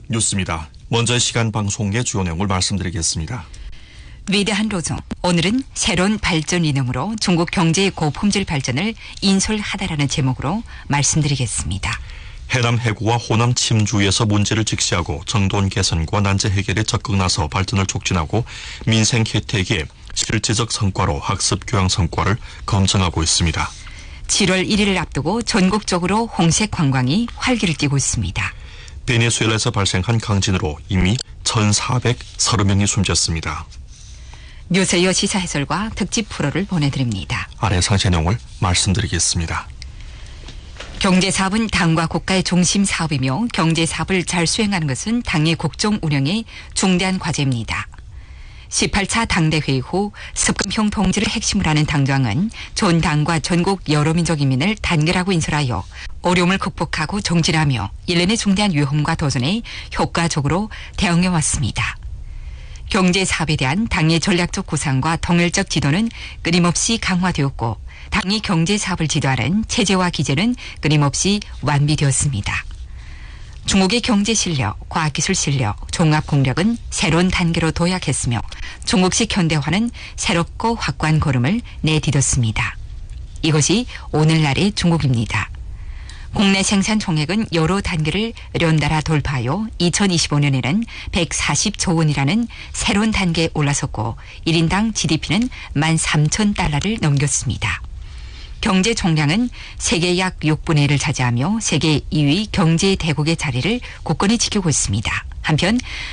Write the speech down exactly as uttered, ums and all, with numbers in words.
뉴스입니다. 먼저 시간 방송의 주요 내용을 말씀드리겠습니다. 위대한 노조. 오늘은 새로운 발전 이념으로 중국 경제의 고품질 발전을 인솔하다라는 제목으로 말씀드리겠습니다. 해남 해구와 호남 침주에서 문제를 직시하고 정돈 개선과 난제 해결에 적극 나서 발전을 촉진하고 민생 혜택의 실질적 성과로 학습 교양 성과를 검증하고 있습니다. 칠월 일일을 앞두고 전국적으로 홍색 관광이 활기를 띠고 있습니다. 베네수엘라에서 발생한 강진으로 이미 천사백삼십 명이 숨졌습니다. 뉴스여 시사 해설과 특집 프로를 보내드립니다. 아래 상세 내용을 말씀드리겠습니다. 경제사업은 당과 국가의 중심 사업이며 경제사업을 잘 수행하는 것은 당의 국정 운영의 중대한 과제입니다. 십팔 차 당대회의 후 습금형 통제를 핵심으로 하는 당정은 전 당과 전국 여러 민족 인민을 단결하고 인솔하여 어려움을 극복하고 정진하며 일련의 중대한 위험과 도전에 효과적으로 대응해왔습니다. 경제사업에 대한 당의 전략적 구상과 통일적 지도는 끊임없이 강화되었고 당이 경제사업을 지도하는 체제와 기제는 끊임없이 완비되었습니다. 중국의 경제 실력, 과학기술 실력, 종합 공력은 새로운 단계로 도약했으며 중국식 현대화는 새롭고 확고한 걸음을 내디뎠습니다. 이것이 오늘날의 중국입니다. 국내 생산 총액은 여러 단계를 연달아 돌파하여 이천이십오 년에는 백사십조 원이라는 새로운 단계에 올라섰고 일 인당 지디피는 만 삼천 달러를 넘겼습니다. 경제 총량은 세계 약 육분의 일을 차지하며 세계 이 위 경제 대국의 자리를 굳건히 지키고 있습니다. 한편